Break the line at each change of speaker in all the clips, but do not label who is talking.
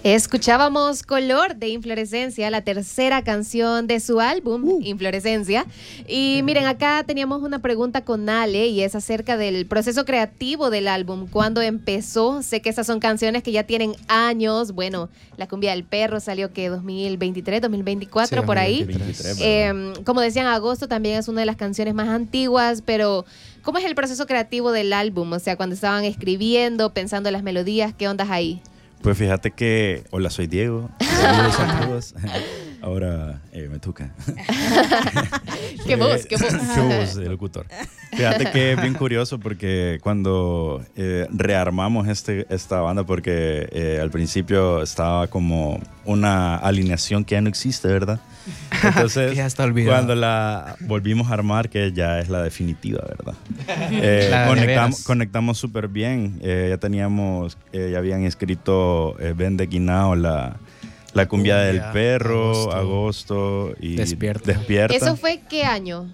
Escuchábamos Color de Inflorescencia, la tercera canción de su álbum, Inflorescencia. Y miren, acá teníamos una pregunta con Ale y es acerca del proceso creativo del álbum. ¿Cuándo empezó? Sé que esas son canciones que ya tienen años. Bueno, La Cumbia del Perro salió que 2023, 2024, sí, por ahí. 2023, como decían, Agosto también es una de las canciones más antiguas, pero ¿cómo es el proceso creativo del álbum? O sea, cuando estaban escribiendo, pensando en las melodías, ¿qué ondas ahí?
Pues fíjate que, hola, soy Diego. Saludos a todos. Ahora me toca.
¿Qué voz? ¿Qué voz?
¿Qué voz de locutor? Fíjate que es bien curioso porque cuando rearmamos esta banda, porque al principio estaba como una alineación que ya no existe, ¿verdad? Entonces,
ya está olvidado.
Cuando la volvimos a armar, que ya es la definitiva, ¿verdad? Conectamos súper bien. Ya teníamos, ya habían escrito Ben de Guinao, la cumbia del perro, agosto y Despierta.
¿Eso fue qué año?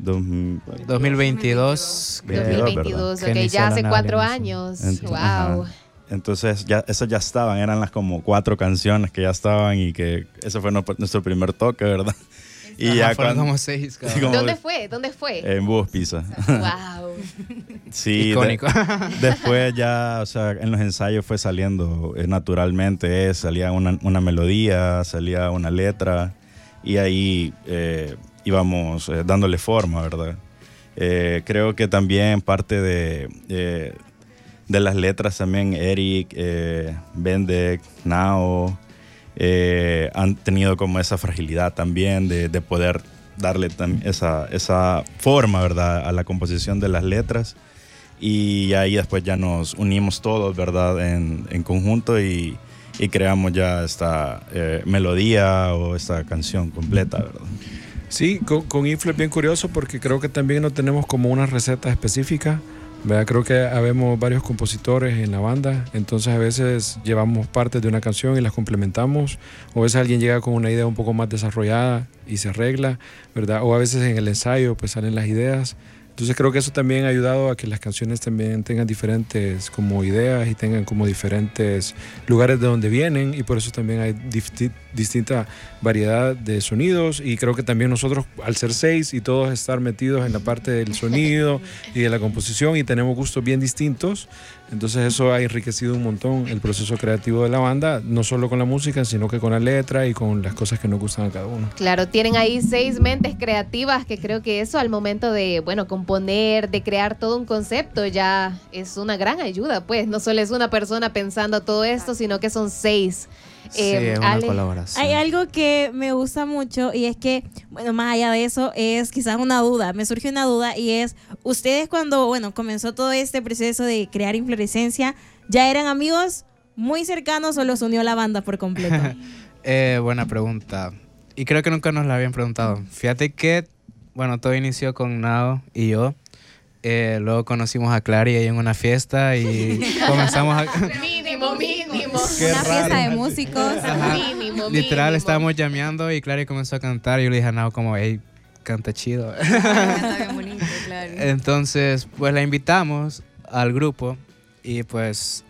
2022.
2022, ok, ya hace 4 años. Wow.
Ajá. Entonces, esas ya estaban, eran las como 4 canciones que ya estaban y que ese fue nuestro primer toque, ¿verdad? Y ya
fueron como 6.
¿Dónde fue?
En Búhos Pizza.
Wow.
Sí,
icónico.
Después ya, o sea, en los ensayos fue saliendo naturalmente, salía una melodía, salía una letra y ahí íbamos dándole forma, ¿verdad? Creo que también parte de las letras también Eric, Bendek, Nao, han tenido como esa fragilidad también de poder darle esa forma, ¿verdad?, a la composición de las letras. Y ahí después ya nos unimos todos, ¿verdad?, en conjunto y creamos ya esta melodía o esta canción completa, ¿verdad?
Sí, con Inflo es bien curioso porque creo que también no tenemos como una receta específica, ¿verdad? Creo que habemos varios compositores en la banda, entonces a veces llevamos partes de una canción y las complementamos, o a veces alguien llega con una idea un poco más desarrollada y se arregla, ¿verdad? O a veces en el ensayo pues salen las ideas. Entonces creo que eso también ha ayudado a que las canciones también tengan diferentes como ideas y tengan como diferentes lugares de donde vienen, y por eso también hay distinta variedad de sonidos, y creo que también nosotros al ser 6 y todos estar metidos en la parte del sonido y de la composición y tenemos gustos bien distintos, entonces eso ha enriquecido un montón el proceso creativo de la banda, no solo con la música sino que con la letra y con las cosas que nos gustan a cada uno.
Claro, tienen ahí 6 mentes creativas que creo que eso al momento de, bueno, componer, de crear todo un concepto ya es una gran ayuda, pues no solo es una persona pensando todo esto, sino que son 6.
Sí, es una colaboración.
Hay algo que me gusta mucho y es que, bueno, más allá de eso, es quizás una duda, me surge una duda, y es, ustedes cuando, bueno, comenzó todo este proceso de crear Inflorescencia, ¿ya eran amigos muy cercanos o los unió la banda por completo?
Buena pregunta, y creo que nunca nos la habían preguntado. Fíjate que, bueno, todo inició con Nao y yo. Luego conocimos a Clary ahí en una fiesta y comenzamos a...
Mínimo.
Una fiesta de músicos.
Mínimo.
Literal, estábamos llameando y Clary comenzó a cantar y yo le dije a Nao como, hey, canta chido.
Canta bien bonito, Clary.
Entonces, pues la invitamos al grupo y pues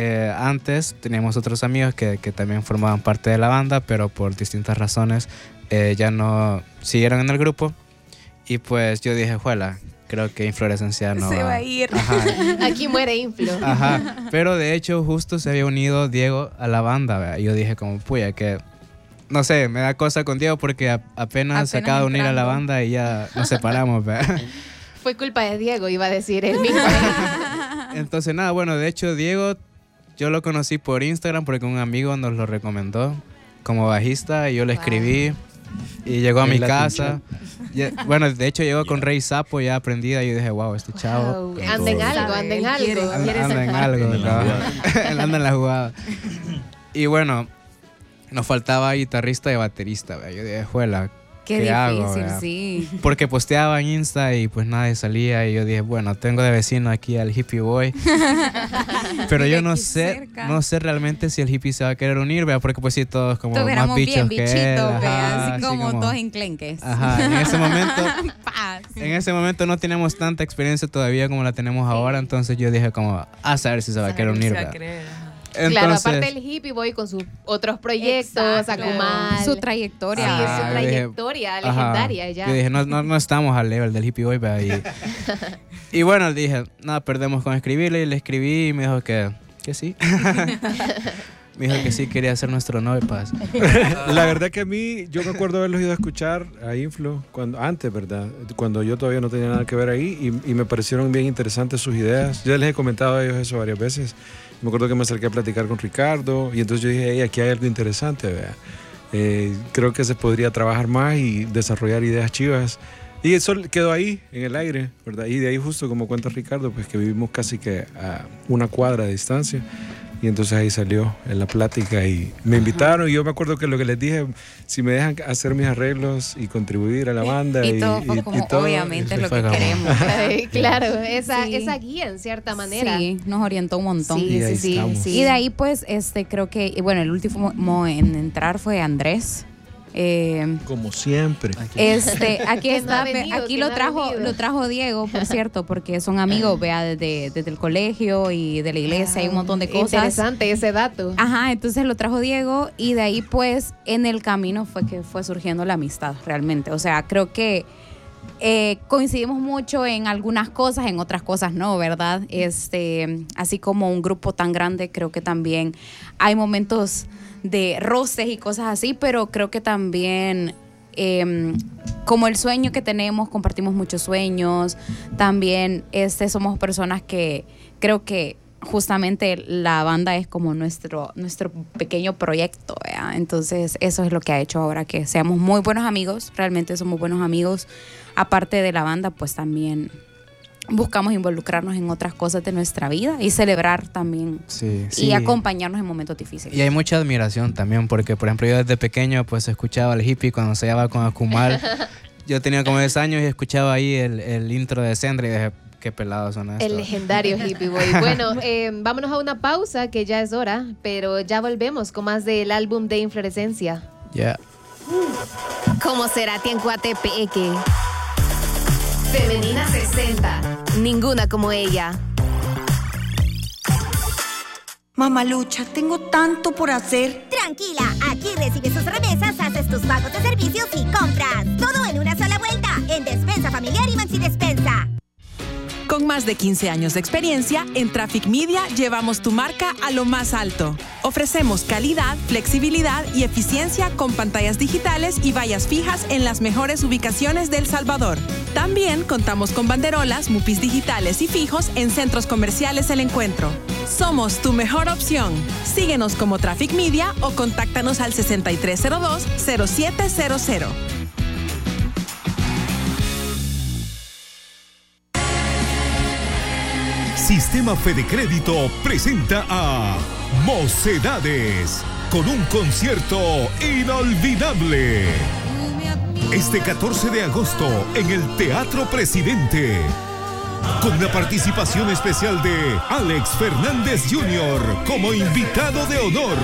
antes teníamos otros amigos que también formaban parte de la banda, pero por distintas razones ya no siguieron en el grupo, y pues yo dije, juela, creo que Inflorescencia no
se va a ir.
Ajá.
Aquí muere Inflo.
Ajá. Pero de hecho justo se había unido Diego a la banda, ¿verdad? Y yo dije como, puya, que no sé, me da cosa con Diego porque apenas se acaba de unir a la banda y ya nos separamos, ¿verdad?
Fue culpa de Diego, iba a decir él mismo.
Entonces nada, bueno, de hecho Diego yo lo conocí por Instagram porque un amigo nos lo recomendó como bajista y yo le escribí y llegó a mi casa. Bueno, de hecho llegó con Rey Sapo ya aprendida y yo dije, wow, este chavo.
Wow. Anda en algo.
Anda en algo. Él anda en la jugada. Y bueno, nos faltaba guitarrista y baterista, ¿verdad? Yo dije, juela,
Qué
¿qué hago,
difícil,
verdad?
sí.
Porque posteaba en Insta y pues nadie salía y yo dije, bueno, tengo de vecino aquí al Hippie Boy. Pero yo no sé realmente si el Hippie se va a querer unir, ¿verdad? Porque pues sí, todos como más bichos que él. Ajá,
así como todos enclenques.
Ajá, en ese momento no teníamos tanta experiencia todavía como la tenemos ahora, entonces yo dije como, a saber si se va a querer unir, ¿verdad?
Claro, aparte el Hippie Boy con sus otros proyectos, Akumal.
Su trayectoria.
Sí, su trayectoria legendaria ya.
Yo dije, no estamos al level del Hippie Boy, ¿verdad? Y bueno, dije, nada, perdemos con escribirle. Y le escribí y me dijo que sí. Me dijo que sí, quería hacer nuestro Nobel Paz.
La verdad que a mí, yo me acuerdo haberlos ido a escuchar a Inflo antes, ¿verdad? Cuando yo todavía no tenía nada que ver ahí y me parecieron bien interesantes sus ideas. Yo les he comentado a ellos eso varias veces. Me acuerdo que me acerqué a platicar con Ricardo y entonces yo dije, hey, aquí hay algo interesante, ¿verdad? Creo que se podría trabajar más y desarrollar ideas chivas. Y eso quedó ahí, en el aire, ¿verdad? Y de ahí justo, como cuenta Ricardo, pues que vivimos casi que a una cuadra de distancia. Y entonces ahí salió en la plática y me invitaron y yo me acuerdo que lo que les dije, si me dejan hacer mis arreglos y contribuir a la banda.
Y todo fue como, todo, obviamente es lo que queremos.
Claro, esa guía en cierta manera.
Sí, nos orientó un montón.
Sí.
Y de ahí pues creo que, bueno, el último en entrar fue Andrés.
Como siempre.
Aquí está, aquí lo trajo Diego, por cierto, porque son amigos, desde el colegio y de la iglesia, hay un montón de cosas.
Interesante ese dato.
Ajá, entonces lo trajo Diego y de ahí pues en el camino fue surgiendo la amistad realmente. O sea, creo que coincidimos mucho en algunas cosas, en otras cosas no, ¿verdad? Así como un grupo tan grande, creo que también hay momentos de roces y cosas así, pero creo que también como el sueño que tenemos, compartimos muchos sueños, también somos personas que creo que justamente la banda es como nuestro pequeño proyecto, ¿verdad? Entonces eso es lo que ha hecho ahora que seamos muy buenos amigos, realmente somos buenos amigos, aparte de la banda pues también buscamos involucrarnos en otras cosas de nuestra vida y celebrar también y acompañarnos en momentos difíciles.
Y hay mucha admiración también porque, por ejemplo, yo desde pequeño pues escuchaba al Hippie cuando se llevaba con Akumal. Yo tenía como 10 años y escuchaba ahí el intro de Sendra y dije, qué pelado son estos.
El legendario Hippie Boy. Bueno, vámonos a una pausa que ya es hora, pero ya volvemos con más del álbum de Inflorescencia.
Ya.
¿Cómo será Tiencuatepeque? Femenina 60. Ninguna como ella.
Mamalucha, tengo tanto por hacer.
Tranquila, aquí recibes tus remesas, haces tus pagos de servicios y compras. Todo en una sola vuelta, en Despensa Familiar y Maxi Despensa.
Con más de 15 años de experiencia, en Traffic Media llevamos tu marca a lo más alto. Ofrecemos calidad, flexibilidad y eficiencia con pantallas digitales y vallas fijas en las mejores ubicaciones de El Salvador. También contamos con banderolas, mupis digitales y fijos en centros comerciales El Encuentro. Somos tu mejor opción. Síguenos como Traffic Media o contáctanos al 6302-0700.
Sistema Fede Crédito presenta a Mocedades con un concierto inolvidable. Este 14 de agosto en el Teatro Presidente. Con la participación especial de Alex Fernández Jr. como invitado de honor.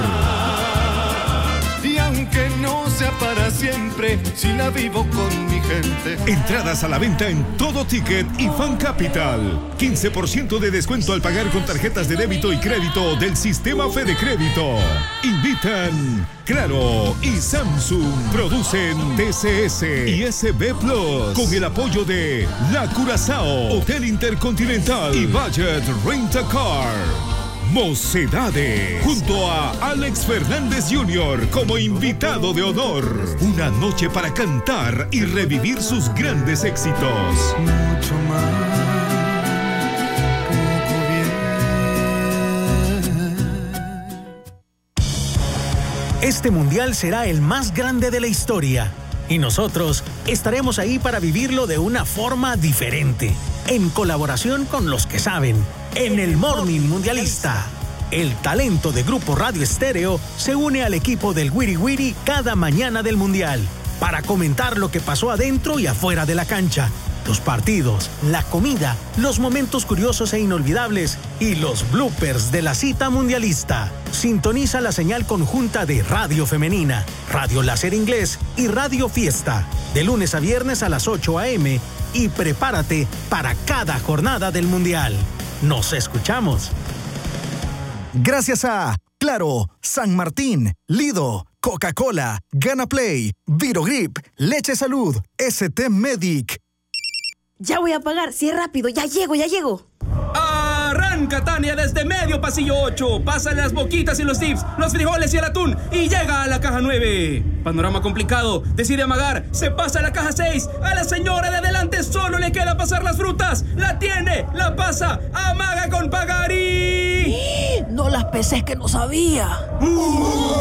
Y aunque no sea para siempre, si la vivo con mi gente.
Entradas a la venta en Todo Ticket y Fan Capital. 15% de descuento al pagar con tarjetas de débito y crédito del Sistema Fede Crédito. Invitan Claro y Samsung. Producen TCS y SB Plus. Con el apoyo de La Curazao, Hotel Intercontinental y Budget Rent a Car. Mocedades, junto a Alex Fernández Jr. como invitado de honor. Una noche para cantar y revivir sus grandes éxitos.
Mucho más que
Este mundial será el más grande de la historia y nosotros estaremos ahí para vivirlo de una forma diferente, en colaboración con los que saben. En el Morning Mundialista, el talento de Grupo Radio Estéreo se une al equipo del Wiri Wiri cada mañana del Mundial para comentar lo que pasó adentro y afuera de la cancha, los partidos, la comida, los momentos curiosos e inolvidables y los bloopers de la cita mundialista. Sintoniza la señal conjunta de Radio Femenina, Radio Láser Inglés y Radio Fiesta, de lunes a viernes a las 8 a.m. y prepárate para cada jornada del Mundial. Nos escuchamos.
Gracias a Claro, San Martín, Lido, Coca-Cola, Gana Play, Virogrip, Leche Salud, ST Medic.
Ya voy a pagar, sí es rápido, ya llego.
Arranca Tania desde medio pasillo 8, pasa las boquitas y los dips, los frijoles y el atún y llega a la caja 9. Panorama complicado, decide amagar, se pasa a la caja 6, a la señora de adelante solo le queda pasar las frutas, la tiene, la pasa, amaga con pagar y...
No las pesé, que no sabía.